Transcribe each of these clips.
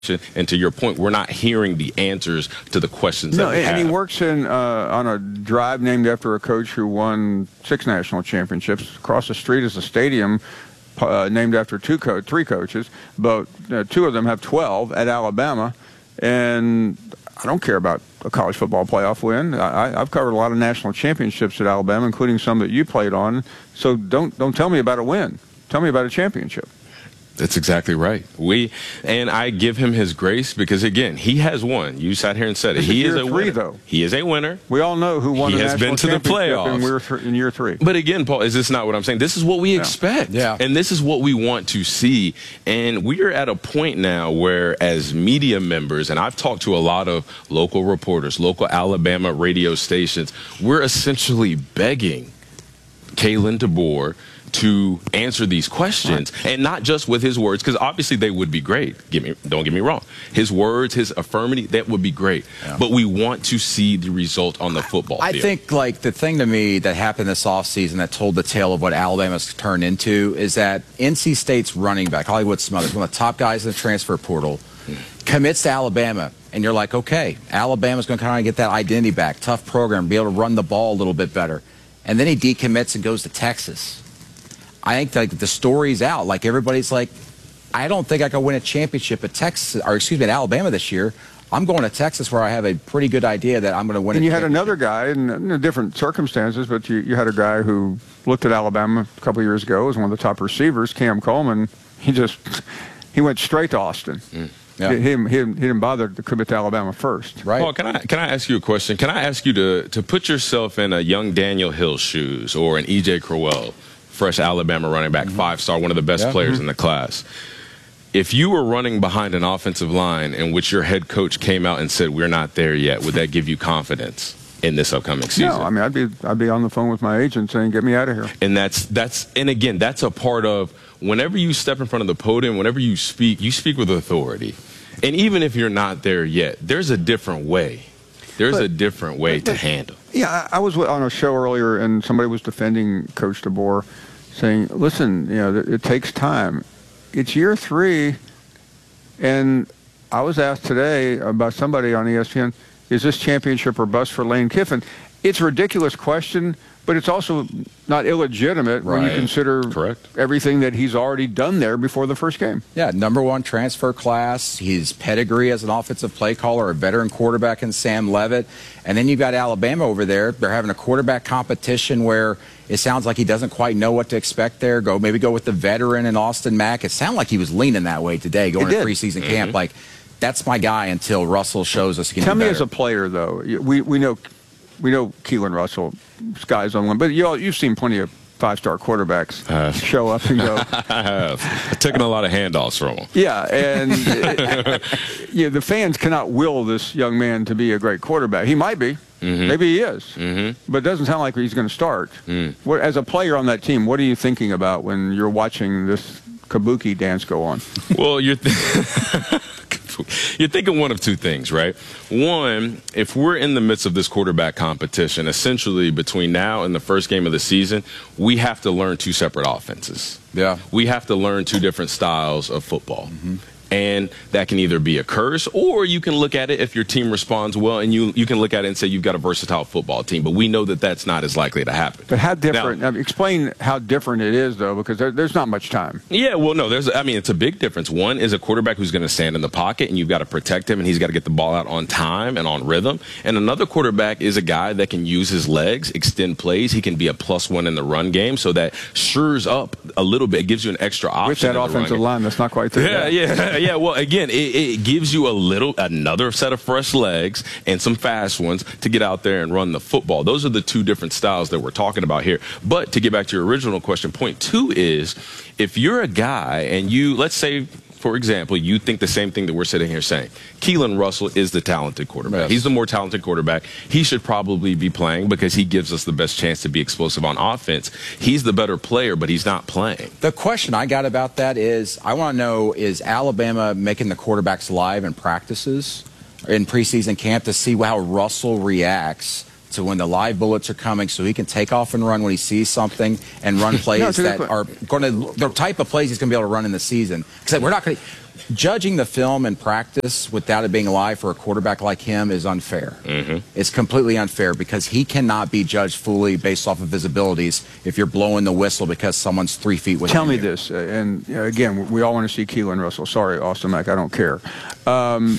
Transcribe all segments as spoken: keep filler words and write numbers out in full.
And to your point, we're not hearing the answers to the questions no, that we and have. he works in uh, on a drive named after a coach who won six national championships. Across the street is a stadium uh, named after two co three coaches, but uh, two of them have twelve at Alabama. And I don't care about a college football playoff win. I, I've covered a lot of national championships at Alabama, including some that you played on. So don't don't tell me about a win. Tell me about a championship. That's exactly right. We and I give him his grace because, again, he has won. You sat here and said it. This He is is year a three, winner. though. He is a winner. We all know who won He the has national been to the championship playoffs. and we're th in year three. But again, Paul, is this not what I'm saying? This is what we Yeah. expect. Yeah. And this is what we want to see. And we are at a point now where, as media members, and I've talked to a lot of local reporters, local Alabama radio stations, we're essentially begging Kalen DeBoer to answer these questions, right. And not just with his words, because obviously they would be great. Get me, don't get me wrong. His words, his affirmative, that would be great. Yeah. But we want to see the result on the football I field. think, like, the thing to me that happened this offseason that told the tale of what Alabama's turned into is that N C State's running back, Hollywood Smothers, one of the top guys in the transfer portal, hmm. commits to Alabama. And you're like, okay, Alabama's going to kind of get that identity back. Tough program, be able to run the ball a little bit better. And then he decommits and goes to Texas. I think like the story's out. Like everybody's like, I don't think I can win a championship at Texas, or excuse me, at Alabama this year. I'm going to Texas where I have a pretty good idea that I'm going to win. And a you had another guy in, in different circumstances, but you, you had a guy who looked at Alabama a couple of years ago as one of the top receivers, Cam Coleman. He just he went straight to Austin. Mm. Yeah. He, he, he didn't bother to commit to Alabama first. Right. Paul, can I can I ask you a question? Can I ask you to to put yourself in a young Daniel Hill's shoes or an E J Crowell? Fresh Alabama running back, mm-hmm. five-star, one of the best yeah. players mm-hmm. in the class. If you were running behind an offensive line in which your head coach came out and said, we're not there yet, would that give you confidence in this upcoming season? No, I mean, I'd be, I'd be on the phone with my agent saying, get me out of here. And that's, that's, and again, that's a part of whenever you step in front of the podium, whenever you speak, you speak with authority. And even if you're not there yet, there's a different way. There's but, a different way but, but, to handle. Yeah, I, I was on a show earlier, and somebody was defending Coach DeBoer, saying, listen, you know, it takes time. It's year three, and I was asked today by somebody on E S P N, is this championship or bust for Lane Kiffin? It's a ridiculous question, but it's also not illegitimate right. when you consider Correct. everything that he's already done there before the first game. Yeah, number one transfer class, his pedigree as an offensive play caller, a veteran quarterback in Sam Levitt. And then you've got Alabama over there. They're having a quarterback competition where it sounds like he doesn't quite know what to expect there. Go Maybe go with the veteran and Austin Mack. It sounded like he was leaning that way today going to preseason mm-hmm. camp. Like, that's my guy until Russell shows us he can Tell do me better. as a player, though, we, we know... We know Keelan Russell, sky's on one, but you all, you've seen plenty of five-star quarterbacks uh, show up and go. I have. I've taken a lot of handoffs from them. Yeah, and it, you know, the fans cannot will this young man to be a great quarterback. He might be. Mm-hmm. Maybe he is. Mm-hmm. But it doesn't sound like he's going to start. Mm. What, as a player on that team, what are you thinking about when you're watching this kabuki dance go on? Well, you're... Th You're thinking one of two things, right? One, if we're in the midst of this quarterback competition, essentially between now and the first game of the season, we have to learn two separate offenses. Yeah. We have to learn two different styles of football. Mm-hmm. And that can either be a curse, or you can look at it if your team responds well, and you you can look at it and say you've got a versatile football team. But we know that that's not as likely to happen. But how different? Now, I mean, explain how different it is, though, because there, there's not much time. Yeah, well, no, there's. I mean, it's a big difference. One is a quarterback who's going to stand in the pocket, and you've got to protect him, and he's got to get the ball out on time and on rhythm. And another quarterback is a guy that can use his legs, extend plays. He can be a plus one in the run game, so that shores up a little bit. It gives you an extra option. With that offensive line, that's not quite there. Yeah, yeah, yeah. Well, again, it, it gives you a little, another set of fresh legs and some fast ones to get out there and run the football. Those are the two different styles that we're talking about here. But to get back to your original question, point two is if you're a guy and you, let's say, for example, you think the same thing that we're sitting here saying. Keelan Russell is the talented quarterback. Yes. He's the more talented quarterback. He should probably be playing because he gives us the best chance to be explosive on offense. He's the better player, but he's not playing. The question I got about that is, I want to know, is Alabama making the quarterbacks live in practices, in preseason camp, to see how Russell reacts to when the live bullets are coming so he can take off and run when he sees something and run plays no, that are going to, the type of plays he's going to be able to run in the season. Because we're not going to, judging the film in practice without it being live for a quarterback like him is unfair. Mm-hmm. It's completely unfair because he cannot be judged fully based off of his abilities if you're blowing the whistle because someone's three feet with Tell you. me this, uh, and you know, again, we all want to see Keelan Russell. Sorry, Austin Mack, I don't care. Um,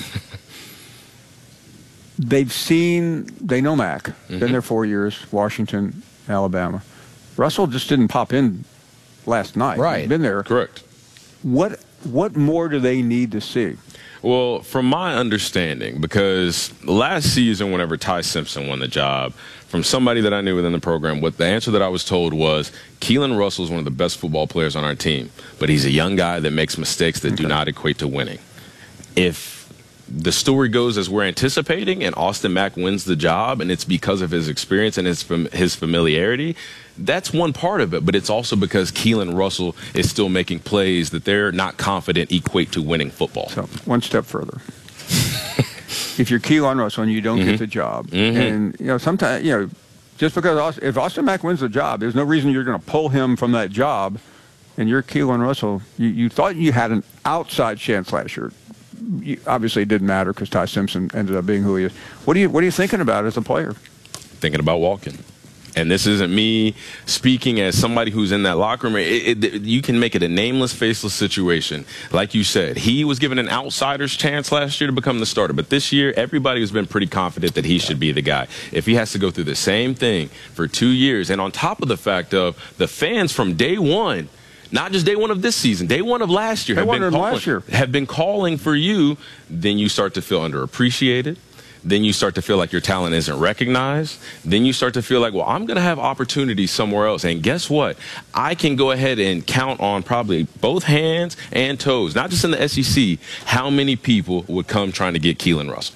they've seen, they know Mack. Mm-hmm. Been there four years, Washington, Alabama. Russell just didn't pop in last night. Right. He's been there. Correct. What What more do they need to see? Well, from my understanding, because last season, whenever Ty Simpson won the job, from somebody that I knew within the program, what the answer that I was told was Keelan Russell is one of the best football players on our team, but he's a young guy that makes mistakes that okay. do not equate to winning. If the story goes as we're anticipating and Austin Mack wins the job and it's because of his experience and his fam- his familiarity, that's one part of it, but it's also because Keelan Russell is still making plays that they're not confident equate to winning football. So, one step further. If you're Keelan Russell and you don't mm-hmm. get the job, mm-hmm. and, you know, sometimes, you know, just because Austin, if Austin Mack wins the job, there's no reason you're going to pull him from that job, and you're Keelan Russell. You, you thought you had an outside chance last year. You, obviously, it didn't matter because Ty Simpson ended up being who he is. What are you, what are you thinking about as a player? Thinking about walking. And this isn't me speaking as somebody who's in that locker room. It, it, you can make it a nameless, faceless situation. Like you said, he was given an outsider's chance last year to become the starter. But this year, everybody has been pretty confident that he should be the guy. If he has to go through the same thing for two years, and on top of the fact of the fans from day one, not just day one of this season, day one of last year, have been, calling, last year. have been calling for you, then you start to feel underappreciated. Then you start to feel like your talent isn't recognized. Then you start to feel like, well, I'm going to have opportunities somewhere else. And guess what? I can go ahead and count on probably both hands and toes, not just in the S E C, how many people would come trying to get Keelan Russell.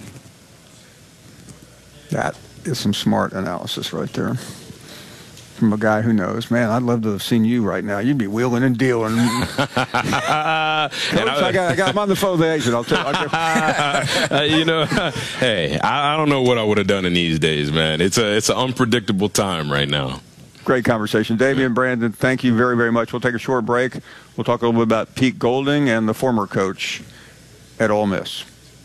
That is some smart analysis right there. From a guy who knows, man, I'd love to have seen you right now. You'd be wheeling and dealing. Coach, I, I, got, I got him on the phone, the agent. I'll tell you. uh, you know, hey, I, I don't know what I would have done in these days, man. It's a it's an unpredictable time right now. Great conversation. Damian Brandon, thank you very, very much. We'll take a short break. We'll talk a little bit about Pete Golding and the former coach at Ole Miss.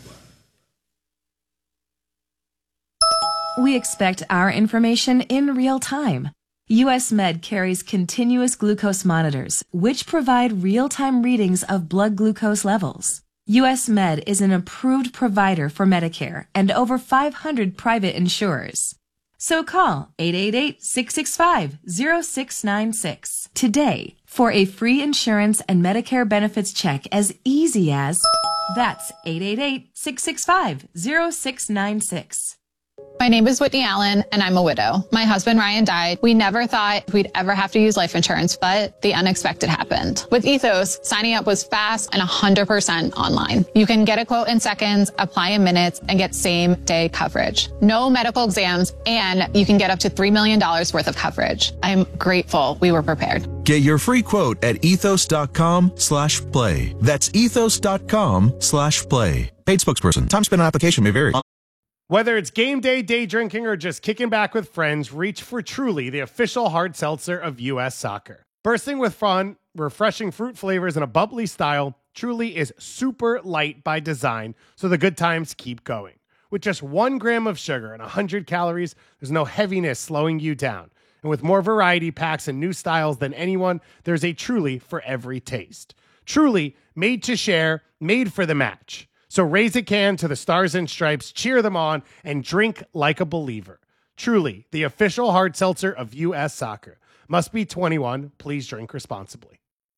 We expect our information in real time. U S Med carries continuous glucose monitors, which provide real-time readings of blood glucose levels. U S Med is an approved provider for Medicare and over five hundred private insurers. So call eight eight eight, six six five, zero six nine six today for a free insurance and Medicare benefits check as easy as, that's eight eight eight, six six five, zero six nine six. My name is Whitney Allen, and I'm a widow. My husband, Ryan, died. We never thought we'd ever have to use life insurance, but the unexpected happened. With Ethos, signing up was fast and one hundred percent online. You can get a quote in seconds, apply in minutes, and get same-day coverage. No medical exams, and you can get up to three million dollars worth of coverage. I'm grateful we were prepared. Get your free quote at ethos.com slash play. That's ethos.com slash play. Paid spokesperson. Time spent on application may vary. Whether it's game day, day drinking, or just kicking back with friends, reach for Truly, the official hard seltzer of U S Soccer. Bursting with fun, refreshing fruit flavors, and a bubbly style, Truly is super light by design, so the good times keep going. With just one gram of sugar and one hundred calories, there's no heaviness slowing you down. And with more variety packs and new styles than anyone, there's a Truly for every taste. Truly, made to share, made for the match. So raise a can to the Stars and Stripes, cheer them on, and drink like a believer. Truly, the official hard seltzer of U S Soccer. Must be twenty-one. Please drink responsibly.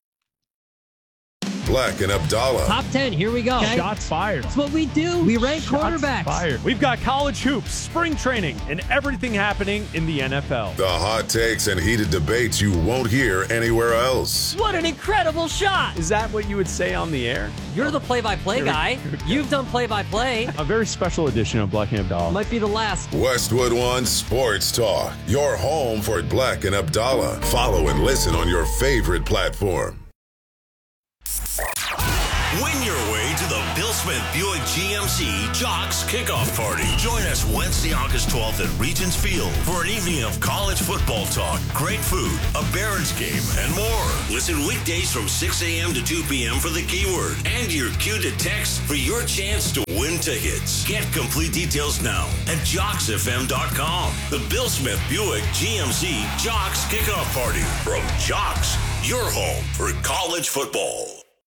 Black and Abdallah. Top ten, here we go. Okay. Shots fired. That's what we do. We rank Shots quarterbacks. Fired. We've got college hoops, spring training, and everything happening in the N F L. The hot takes and heated debates you won't hear anywhere else. What an incredible shot. Is that what you would say on the air? You're the play-by-play guy. You've done play-by-play. A very special edition of Black and Abdallah. Might be the last. Westwood One Sports Talk. Your home for Black and Abdallah. Follow and listen on your favorite platform. Win your way to the Bill Smith Buick G M C Jocks Kickoff Party. Join us Wednesday, August twelfth at Regents Field for an evening of college football talk, great food, a Barons game, and more. Listen weekdays from six a.m. to two p.m. for the keyword and your cue to text for your chance to win tickets. Get complete details now at jocks f m dot com. The Bill Smith Buick G M C Jocks Kickoff Party from Jocks, your home for college football.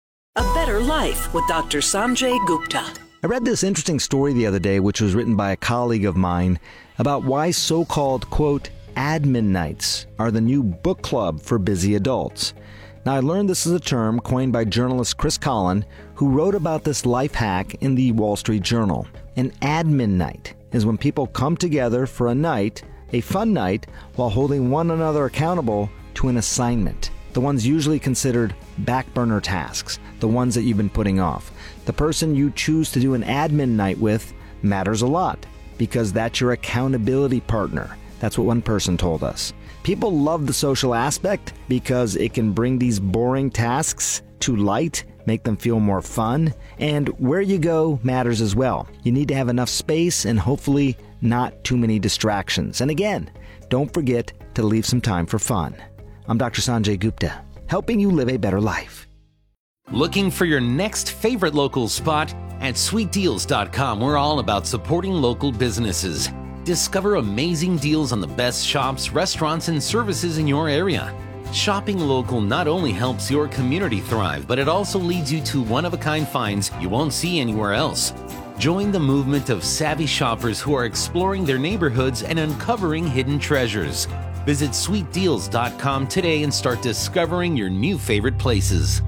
A Better Life with Doctor Sanjay Gupta. I read this interesting story the other day, which was written by a colleague of mine, about why so-called, quote, admin nights are the new book club for busy adults. Now, I learned this is a term coined by journalist Chris Collin, who wrote about this life hack in the Wall Street Journal. An admin night is when people come together for a night, a fun night, while holding one another accountable to an assignment. The ones usually considered back burner tasks, the ones that you've been putting off. The person you choose to do an admin night with matters a lot because that's your accountability partner. That's what one person told us. People love the social aspect because it can bring these boring tasks to light, make them feel more fun, and where you go matters as well. You need to have enough space and hopefully not too many distractions. And again, don't forget to leave some time for fun. I'm Doctor Sanjay Gupta, helping you live a better life. Looking for your next favorite local spot? At sweet deals dot com, we're all about supporting local businesses. Discover amazing deals on the best shops, restaurants, and services in your area. Shopping local not only helps your community thrive, but it also leads you to one-of-a-kind finds you won't see anywhere else. Join the movement of savvy shoppers who are exploring their neighborhoods and uncovering hidden treasures. Visit sweet deals dot com today and start discovering your new favorite places.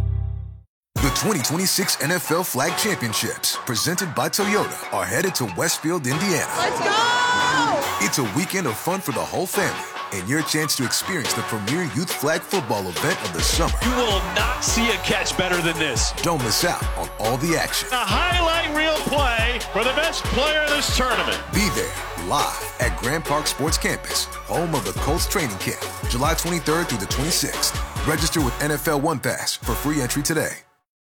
The twenty twenty-six N F L Flag Championships, presented by Toyota, are headed to Westfield, Indiana. Let's go! It's a weekend of fun for the whole family and your chance to experience the premier youth flag football event of the summer. You will not see a catch better than this. Don't miss out on all the action. A highlight reel play for the best player in this tournament. Be there live at Grand Park Sports Campus, home of the Colts training camp, July twenty-third through the twenty-sixth. Register with N F L One Pass for free entry today.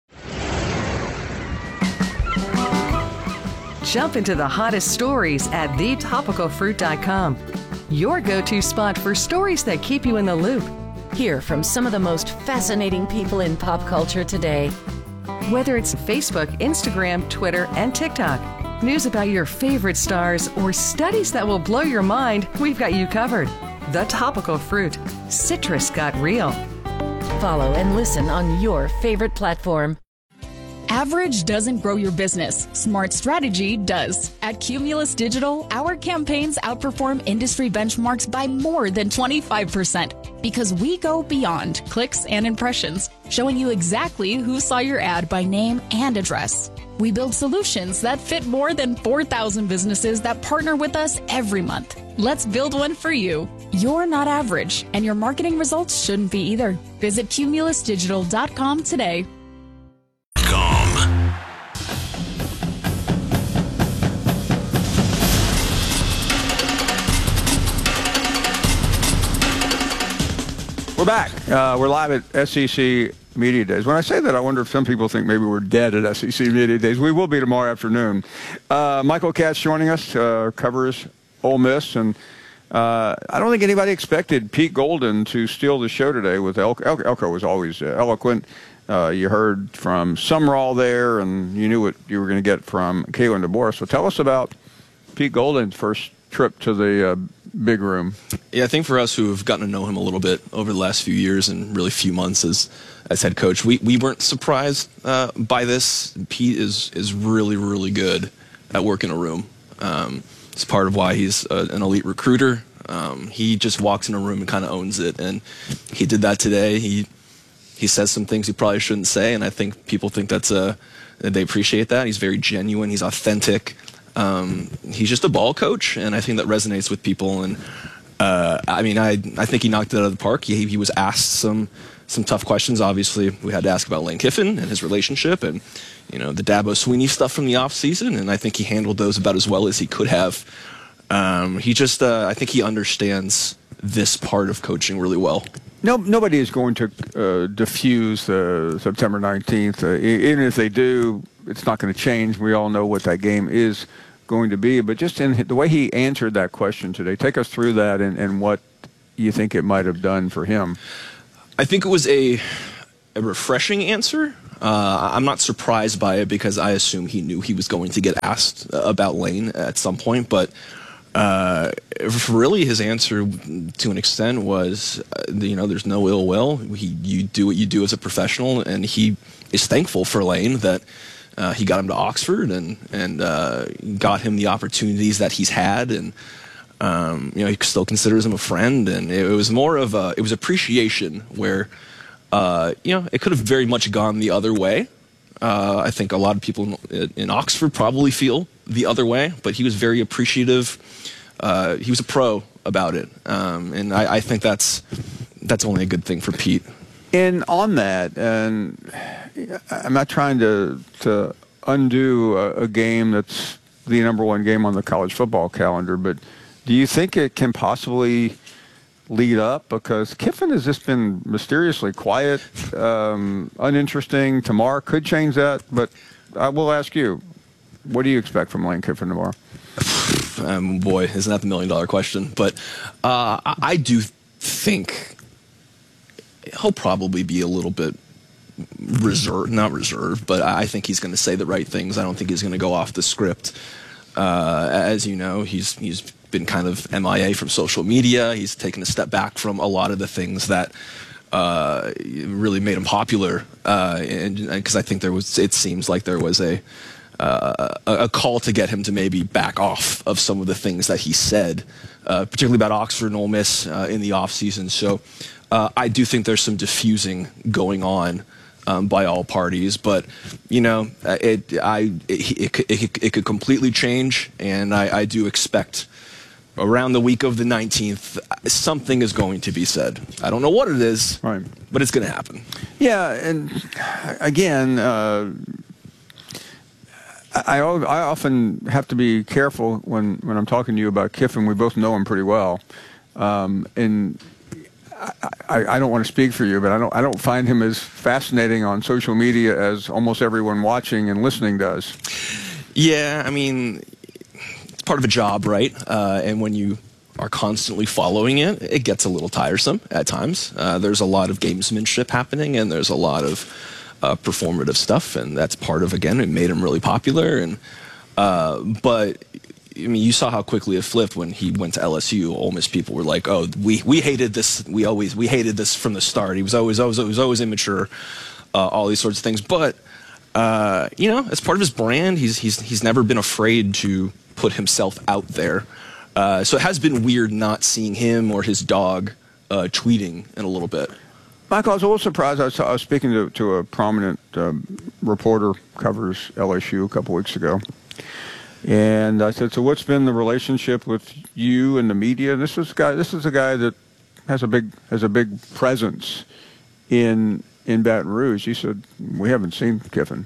Jump into the hottest stories at the topical fruit dot com. Your go-to spot for stories that keep you in the loop. Hear from some of the most fascinating people in pop culture today. Whether it's Facebook, Instagram, Twitter, and TikTok, news about your favorite stars, or studies that will blow your mind, we've got you covered. The Topical Fruit. Citrus got real. Follow and listen on your favorite platform. Average doesn't grow your business. Smart strategy does. At Cumulus Digital, our campaigns outperform industry benchmarks by more than twenty-five percent because we go beyond clicks and impressions, showing you exactly who saw your ad by name and address. We build solutions that fit more than four thousand businesses that partner with us every month. Let's build one for you. You're not average, and your marketing results shouldn't be either. Visit cumulus digital dot com today. We're back. Uh, we're live at S E C Media Days. When I say that, I wonder if some people think maybe we're dead at S E C Media Days. We will be tomorrow afternoon. Uh, Michael Katz joining us, uh, covers Ole Miss, and uh, I don't think anybody expected Pete Golden to steal the show today. With Elko, El- Elko was always uh, eloquent. Uh, you heard from Sumrall there, and you knew what you were going to get from Kalen DeBoer. So tell us about Pete Golden's first trip to the uh, big room. Yeah, I think for us who have gotten to know him a little bit over the last few years and really few months as as head coach, we, we weren't surprised uh, by this. Pete is is really, really good at working a room. Um, it's part of why he's a, an elite recruiter. Um, he just walks in a room and kind of owns it, and he did that today. He he says some things he probably shouldn't say, and I think people think that's a they appreciate that. He's very genuine. He's authentic. Um, he's just a ball coach, and I think that resonates with people. And uh, I mean, I I think he knocked it out of the park. He, he was asked some some tough questions. Obviously, we had to ask about Lane Kiffin and his relationship, and you know the Dabo Swinney stuff from the off season. And I think he handled those about as well as he could have. Um, he just, uh, I think he understands this part of coaching really well. No, nobody is going to uh, diffuse uh, September nineteenth. Uh, even if they do, it's not going to change. We all know what that game is going to be. But just in the way he answered that question today, take us through that and, and what you think it might have done for him. I think it was a, a refreshing answer. Uh, I'm not surprised by it because I assume he knew he was going to get asked about Lane at some point. But uh, really his answer to an extent was, uh, you know, there's no ill will. He, you do what you do as a professional, and he is thankful for Lane that uh, he got him to Oxford and, and uh, got him the opportunities that he's had. And, um, you know, he still considers him a friend. And it was more of a, it was appreciation where, Uh, you know, it could have very much gone the other way. Uh, I think a lot of people in, in Oxford probably feel the other way, but he was very appreciative. Uh, he was a pro about it, um, and I, I think that's that's only a good thing for Pete. And on that, and I'm not trying to to undo a, a game that's the number one game on the college football calendar, but do you think it can possibly lead up? Because Kiffin has just been mysteriously quiet, um, uninteresting. Tomorrow could change that, but I will ask you, what do you expect from Lane Kiffin tomorrow? Um, boy, isn't that the million dollar question? But uh, I, I do think he'll probably be a little bit reserved, not reserved, but I think he's going to say the right things. I don't think he's going to go off the script. Uh, as you know, he's he's been kind of M I A from social media. He's taken a step back from a lot of the things that uh, really made him popular. Uh, and because I think there was, it seems like there was a uh, a call to get him to maybe back off of some of the things that he said, uh, particularly about Oxford and Ole Miss uh, in the offseason. So uh, I do think there's some diffusing going on Um, by all parties, but you know, it I it, it, it, it could completely change, and I, I do expect around the week of the nineteenth something is going to be said. I don't know what it is, right, but it's going to happen. Yeah, and again, uh, I I often have to be careful when when I'm talking to you about Kiffin. We both know him pretty well, um, and. I, I don't want to speak for you, but I don't I don't find him as fascinating on social media as almost everyone watching and listening does. Yeah, I mean, it's part of a job, right? Uh, and when you are constantly following it, it gets a little tiresome at times. Uh, there's a lot of gamesmanship happening, and there's a lot of uh, performative stuff, and that's part of, again, it made him really popular. And uh, but. I mean, you saw how quickly it flipped when he went to L S U. Ole Miss people were like, "Oh, we we hated this. We always we hated this from the start. He was always always always always immature, uh, all these sorts of things." But uh, you know, as part of his brand, he's he's he's never been afraid to put himself out there. Uh, so it has been weird not seeing him or his dog uh, tweeting in a little bit. Michael, I was a little surprised. I was, I was speaking to to a prominent um, reporter, covers L S U, a couple weeks ago. And I said, "So what's been the relationship with you and the media?" And this is a guy. This is a guy that has a big has a big presence in in Baton Rouge. He said, "We haven't seen Kiffin."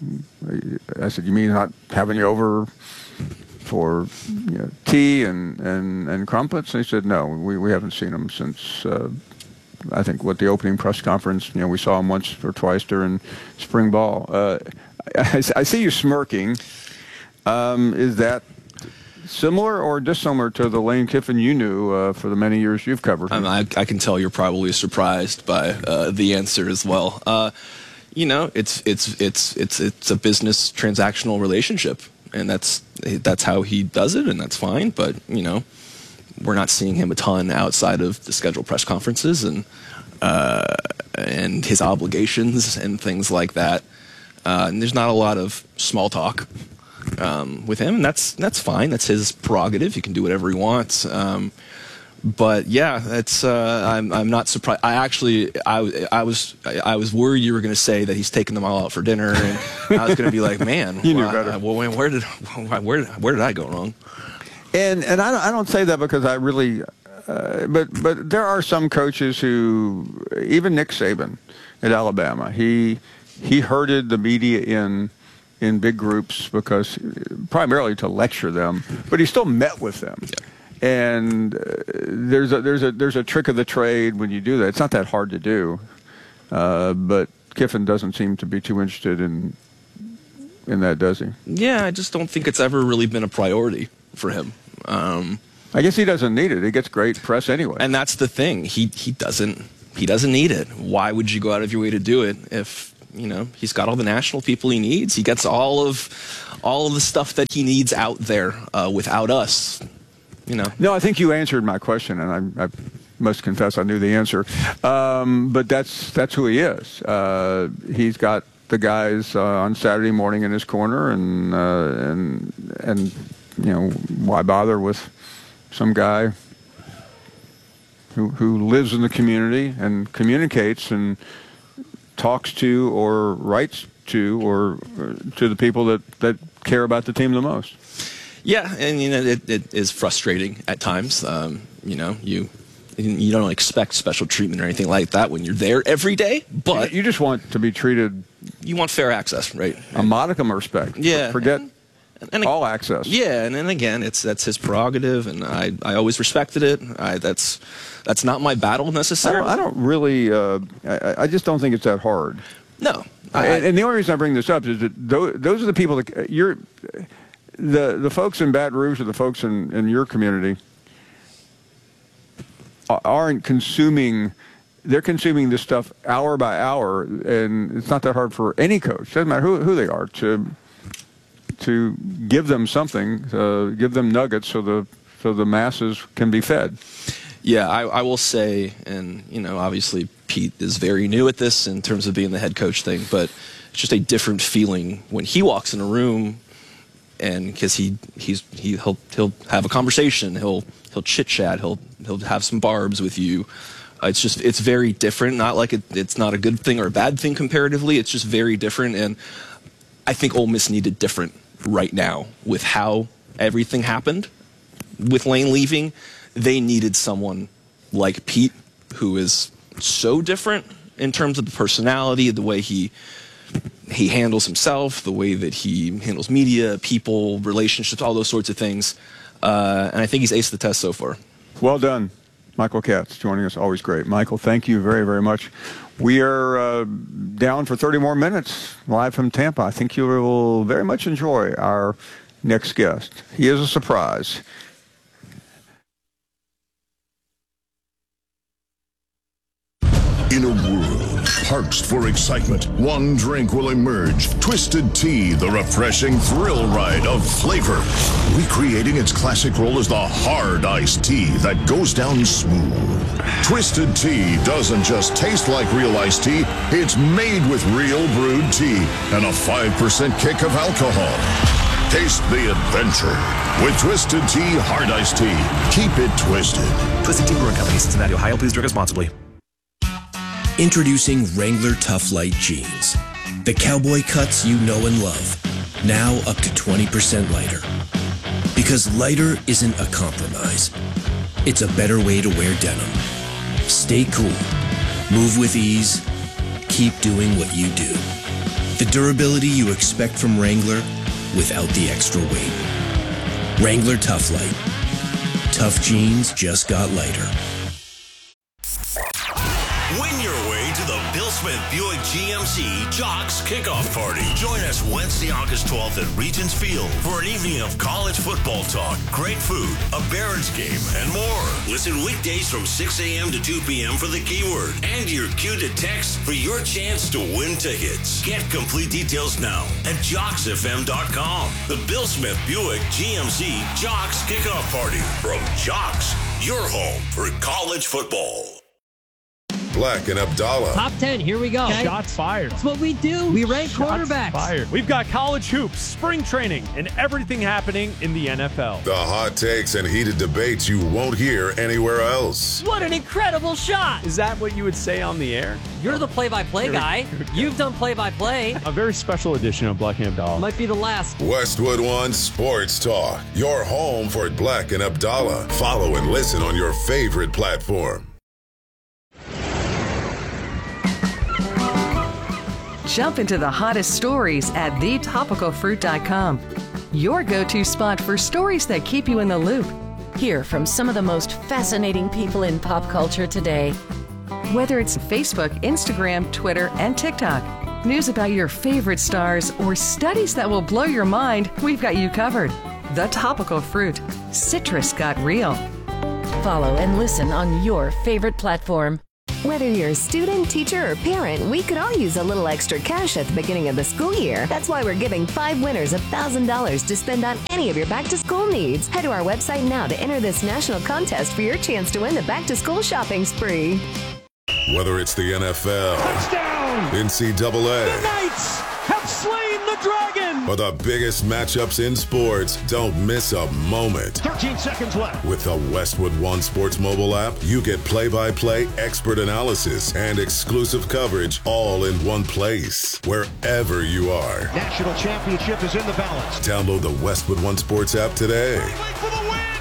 I said, "You mean not having you over for you know, tea and, and, and crumpets?" And he said, "No, we, we haven't seen him since uh, I think what the opening press conference. You know, we saw him once or twice during spring ball." Uh, I, I see you smirking. Um, is that similar or dissimilar to the Lane Kiffin you knew uh, for the many years you've covered? I, mean, I, I can tell you're probably surprised by uh, the answer as well. Uh, you know, it's it's it's it's it's a business transactional relationship, and that's that's how he does it, and that's fine. But you know, we're not seeing him a ton outside of the scheduled press conferences and uh, and his obligations and things like that. Uh, and there's not a lot of small talk. Um, with him, and that's that's fine. That's his prerogative. He can do whatever he wants. Um, but yeah, that's uh, I'm I'm not surprised. I actually I I was I was worried you were going to say that he's taking them all out for dinner, and I was going to be like, man, you knew well, better. I, well, where did where did where did I go wrong? And and I don't, I don't say that because I really, uh, but but there are some coaches who, even Nick Saban at Alabama, he he herded the media in. in big groups because primarily to lecture them, but he still met with them. Yeah. and uh, there's a there's a there's a trick of the trade when you do that. It's not that hard to do, uh, but Kiffin doesn't seem to be too interested in in that, does he? Yeah, I just don't think it's ever really been a priority for him. Um, I guess he doesn't need it. He gets great press anyway. And that's the thing. He he doesn't he doesn't need it. Why would you go out of your way to do it if, you know, he's got all the national people he needs? He gets all of all of the stuff that he needs out there uh, without us. You know. No, I think you answered my question, and I, I must confess I knew the answer. Um, but that's that's who he is. Uh, he's got the guys uh, on Saturday morning in his corner, and uh, and and you know, why bother with some guy who who lives in the community and communicates and talks to or writes to or, or to the people that, that care about the team the most. Yeah, and you know it, it is frustrating at times. Um, you know, you you don't expect special treatment or anything like that when you're there every day, but you just want to be treated. You want fair access, right? A modicum of respect. Yeah. Forget and, and, all access. Yeah, and then again, it's that's his prerogative, and I I always respected it. I, that's that's not my battle necessarily. I don't, I don't really. Uh, I, I just don't think it's that hard. No. I, and, and the only reason I bring this up is that those, those are the people that you're. The the folks in Baton Rouge or the folks in, in your community aren't consuming, they're consuming this stuff hour by hour, and it's not that hard for any coach, doesn't matter who, who they are, to to give them something, uh, give them nuggets so the so the masses can be fed. Yeah, I, I will say, and you know, obviously Pete is very new at this in terms of being the head coach thing, but it's just a different feeling when he walks in a room. And because he he's he, he'll he'll have a conversation, he'll he'll chit chat, he'll he'll have some barbs with you. Uh, it's just it's very different. Not like it, it's not a good thing or a bad thing comparatively. It's just very different. And I think Ole Miss needed different right now with how everything happened with Lane leaving. They needed someone like Pete, who is so different in terms of the personality, the way he. He handles himself, the way that he handles media, people, relationships, all those sorts of things. Uh, and I think he's aced the test so far. Well done. Michael Katz joining us. Always great. Michael, thank you very, very much. We are uh, down for thirty more minutes live from Tampa. I think you will very much enjoy our next guest. He is a surprise. In a world parched for excitement, one drink will emerge. Twisted Tea, the refreshing thrill ride of flavor. Recreating its classic role as the hard iced tea that goes down smooth. Twisted Tea doesn't just taste like real iced tea, it's made with real brewed tea and a five percent kick of alcohol. Taste the adventure with Twisted Tea Hard Iced Tea. Keep it twisted. Twisted Tea Brewing Company, Cincinnati, Ohio. Please drink responsibly. Introducing Wrangler Tough Light Jeans. The cowboy cuts you know and love. Now up to twenty percent lighter. Because lighter isn't a compromise. It's a better way to wear denim. Stay cool. Move with ease. Keep doing what you do. The durability you expect from Wrangler without the extra weight. Wrangler Tough Light. Tough jeans just got lighter. Win your way to the Bill Smith Buick G M C Jocks Kickoff Party. Join us Wednesday, August twelfth at Regents Field for an evening of college football talk, great food, a Barons game, and more. Listen weekdays from six a.m. to two p.m. for the keyword and your cue to text for your chance to win tickets. Get complete details now at jocks f m dot com. The Bill Smith Buick G M C Jocks Kickoff Party from Jocks, your home for college football. Black and Abdallah. Top ten, here we go. Okay. Shots fired. That's what we do. We rank Shots quarterbacks. Fired. We've got college hoops, spring training, and everything happening in the N F L. The hot takes and heated debates you won't hear anywhere else. What an incredible shot. Is that what you would say on the air? You're the play-by-play guy. You've done play-by-play. A very special edition of Black and Abdallah. Might be the last. Westwood One Sports Talk. Your home for Black and Abdallah. Follow and listen on your favorite platform. Jump into the hottest stories at the topical fruit dot com. Your go-to spot for stories that keep you in the loop. Hear from some of the most fascinating people in pop culture today. Whether it's Facebook, Instagram, Twitter, and TikTok, news about your favorite stars, or studies that will blow your mind, we've got you covered. The Topical Fruit. Citrus got real. Follow and listen on your favorite platform. Whether you're a student, teacher, or parent, we could all use a little extra cash at the beginning of the school year. That's why we're giving five winners one thousand dollars to spend on any of your back-to-school needs. Head to our website now to enter this national contest for your chance to win the back-to-school shopping spree. Whether it's the N F L, touchdown, N C double A, the Knights have slain the dragon, or the biggest matchups in sports, don't miss a moment. thirteen seconds left. With the Westwood One Sports mobile app, you get play-by-play expert analysis and exclusive coverage all in one place, wherever you are. National championship is in the balance. Download the Westwood One Sports app today. For the win!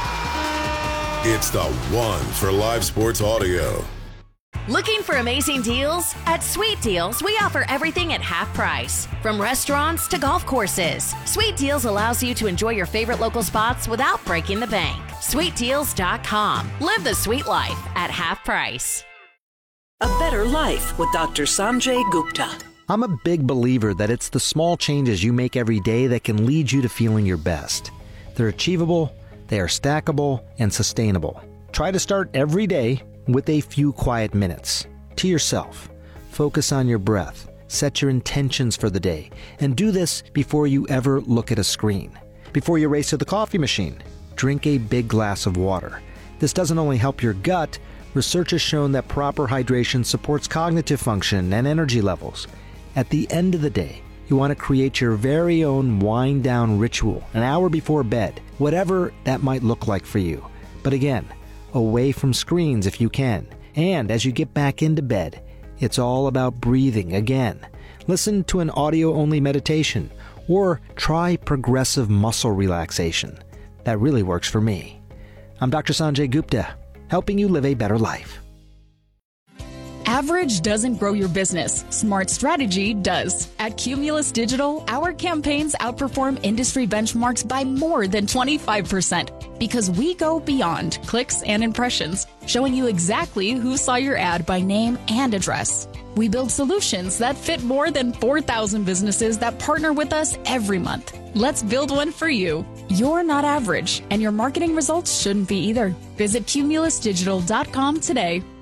Yeah! It's the one for live sports audio. Looking for amazing deals? At Sweet Deals, we offer everything at half price. From restaurants to golf courses, Sweet Deals allows you to enjoy your favorite local spots without breaking the bank. sweet deals dot com. Live the sweet life at half price. A Better Life with Doctor Sanjay Gupta. I'm a big believer that it's the small changes you make every day that can lead you to feeling your best. They're achievable, they are stackable, and sustainable. Try to start every day with a few quiet minutes to yourself. Focus on your breath, set your intentions for the day, and do this before you ever look at a screen. Before you race to the coffee machine, drink a big glass of water. This doesn't only help your gut, research has shown that proper hydration supports cognitive function and energy levels. At the end of the day, you want to create your very own wind-down ritual an hour before bed, whatever that might look like for you. But again, away from screens if you can. And as you get back into bed, it's all about breathing again. Listen to an audio-only meditation or try progressive muscle relaxation. That really works for me. I'm Doctor Sanjay Gupta, helping you live a better life. Average doesn't grow your business. Smart strategy does. At Cumulus Digital, our campaigns outperform industry benchmarks by more than twenty-five percent because we go beyond clicks and impressions, showing you exactly who saw your ad by name and address. We build solutions that fit more than four thousand businesses that partner with us every month. Let's build one for you. You're not average, and your marketing results shouldn't be either. Visit cumulus digital dot com today.